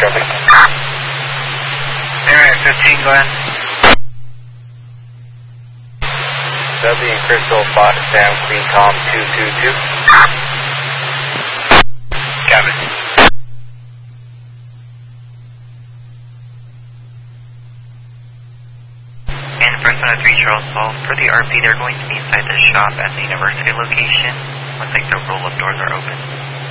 traffic. Area 15, go ahead. Dudley and Crystal, 5 Sam, Queen Tom 222. Gavin. And first on a 3 Charles Falls, for the RP, they're going to be inside the shop at the university location. Looks like the roll-up doors are open.